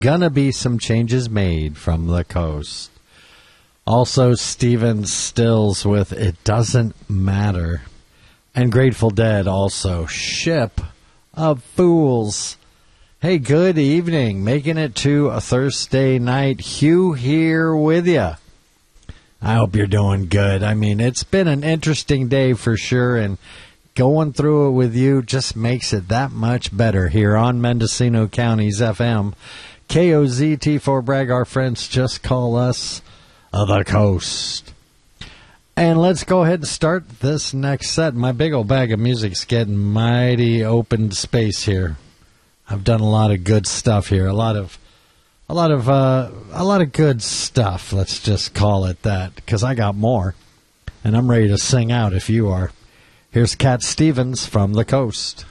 Gonna be some changes made from the coast. Also, Steven Stills with It Doesn't Matter. And Grateful Dead also, Ship of Fools. Hey, good evening. Making it to a Thursday night. Hugh here with you. I hope you're doing good. I mean, it's been an interesting day for sure, and going through it with you just makes it that much better here on Mendocino County's FM. KOZT4 Bragg, our friends just call us the Coast. And let's go ahead and start this next set. My big old bag of music's getting mighty open space here. I've done a lot of good stuff here. A lot of good stuff. Let's just call it that, because I got more, and I'm ready to sing out if you are. Here's Cat Stevens from the Coast.